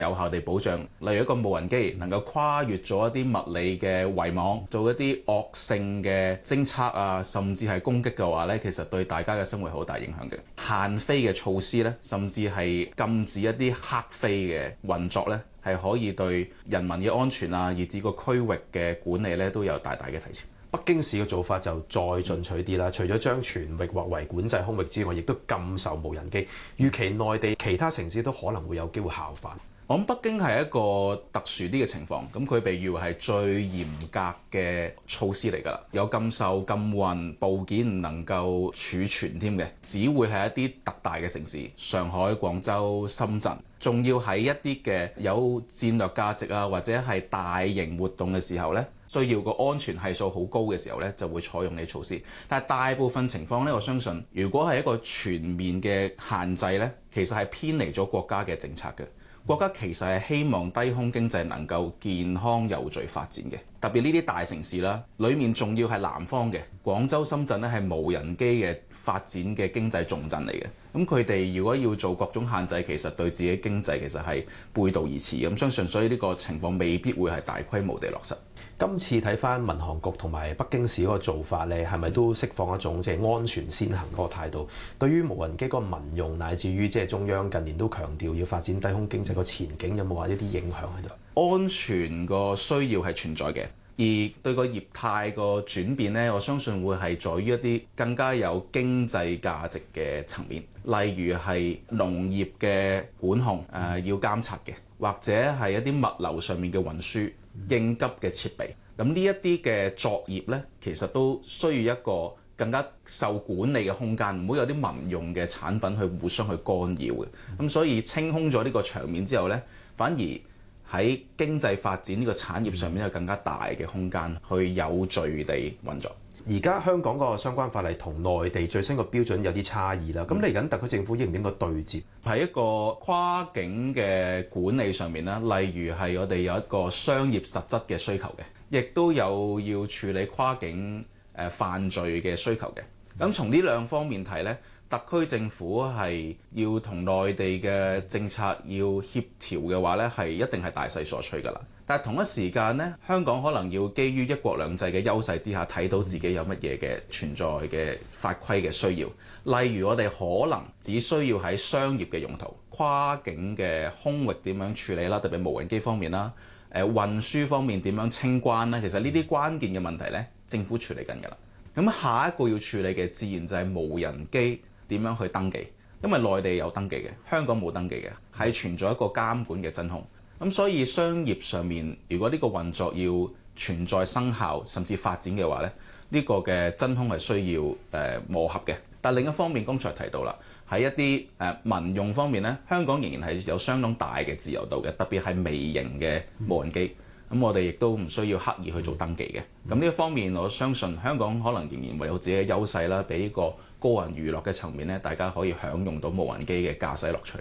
有效地保障。例如一個無人機能夠跨越咗一啲物理嘅圍網，做一啲惡性嘅偵測啊，甚至係攻擊嘅話呢，其實對大家嘅生活好大影響嘅。限飛嘅措施呢，甚至係禁止一啲黑飛嘅運作呢，係可以對人民嘅安全啊，以至個區域嘅管理呢，都有大大嘅提升。 北京市嘅做法就再進取啲啦，除咗將全域劃為管制空域之外，亦都禁售無人機。預期內地其他城市都可能會有機會效法。 我諗北京係一個特殊啲嘅情況，咁佢被譽為係最嚴格嘅措施嚟㗎啦，有禁售、禁運、部件唔能夠儲存添嘅，只會係一啲特大嘅城市，上海、廣州、深圳，仲要喺一啲嘅有戰略價值啊，或者係大型活動嘅時候呢，需要個安全係數好高嘅時候呢，就會採用呢啲措施。但係大部分情況呢，我相信如果係一個全面嘅限制呢，其實係偏離咗國家嘅政策嘅。國家其實係希望低空經濟能夠健康有序發展嘅，特別呢啲大城市啦，裡面仲要係南方嘅廣州、深圳咧，係無人機嘅發展嘅經濟重鎮嚟嘅。咁佢哋如果要做各種限制，其實對自己經濟其實係背道而馳。咁相信所以呢個情況未必會係大規模地落實。 今次睇翻民航局同埋北京市嗰個做法咧，係咪都釋放一種即係安全先行嗰個態度？對於無人機嗰個民用，乃至於即係中央近年都強調要發展低空經濟個前景，有冇話一啲影響喺度？ 安全個需要係存在嘅，而對個業態個轉變呢，我相信會係在於一啲更加有經濟價值嘅層面，例如係農業嘅管控要監察嘅，或者係一啲物流上面嘅運輸應急嘅設備。咁呢一啲嘅作業呢，其實都需要一個更加受管理嘅空間，唔會有啲民用嘅產品去互相去干擾嘅。咁所以清空咗呢個場面之後呢，反而喺經濟發展呢個產業上面有更加大嘅空間去有序地運作。 而家香港個相關法例同內地最新個標準有啲差異啦。咁嚟緊特區政府應唔應該對接？ 喺一個跨境嘅管理上面啦，例如係我哋有一個商業實質嘅需求嘅，亦都有要處理跨境犯罪嘅需求嘅。咁從呢兩方面睇呢，特區政府係要同內地嘅政策要協調嘅話呢，係一定係大勢所趨㗎啦。但係同一時間呢，香港可能要基於一國兩制嘅優勢之下，睇到自己有乜嘢嘅存在嘅法規嘅需要。例如我哋可能只需要喺商業嘅用途、跨境嘅空域點樣處理啦，特別無人機方面啦，運輸方面點樣清關呢？其實呢啲關鍵嘅問題呢，政府處理緊㗎啦。咁下一個要處理嘅自然就係無人機點樣去登記，因為內地有登記嘅，香港冇登記嘅，係存在一個監管嘅真空。咁所以商業上面，如果呢個運作要存在生效甚至發展嘅話咧，呢個嘅真空係需要磨合嘅。但另一方面，剛才提到啦，喺一啲民用方面咧，香港仍然係有相當大嘅自由度嘅，特別係微型嘅無人機。咁我哋亦都唔需要刻意去做登記嘅。咁呢一方面，我相信香港可能仍然會有自己嘅優勢啦，俾呢個個人娛樂嘅層面咧，大家可以享用到無人機嘅駕駛樂趣。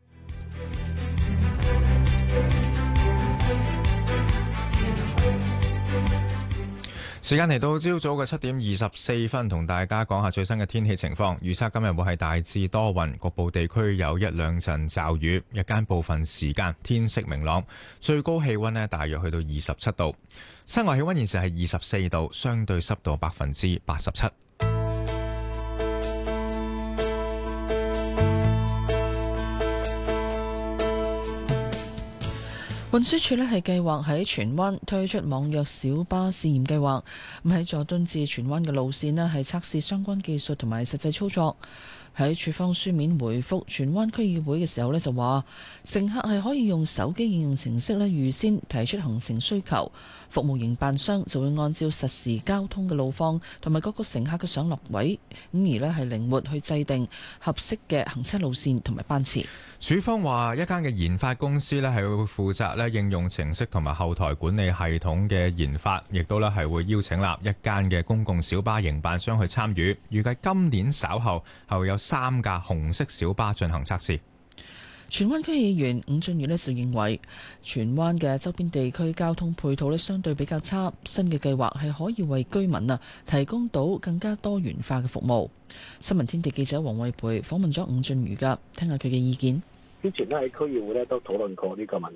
時間嚟到朝早嘅7:24，同大家講下最新嘅天氣情況。預測今日會係大致多雲，局部地區有一兩陣驟雨，日間部分時間天色明朗，最高氣溫大約去到27度。室外氣溫現時係24度，相對濕度87%。 運輸署係計劃喺荃灣推出網約小巴試驗計劃，咁喺佐敦至荃灣嘅路線係測試相關技術同埋實際操作。喺署方書面回覆荃灣區議會嘅時候就話，乘客係可以用手機應用程式預先提出行程需求，服務營辦商就會按照實時交通嘅路況同埋各個乘客嘅上落位，咁而係靈活去制定合適嘅行車路線同埋班次。 署方話，一間嘅研發公司係會負責應用程式同埋後台管理系統嘅研發，亦都係會邀請一間嘅公共小巴營辦商去參與。預計今年稍後會有3架紅色小巴進行測試。 荃灣區議員伍俊瑜就認為，荃灣嘅周邊地區交通配套相對比較差，新嘅計劃係可以為居民提供到更加多元化嘅服務。新聞天地記者黃慧培訪問咗伍俊瑜㗎，聽下佢嘅意見。 之前喺區議會都討論過呢個問題。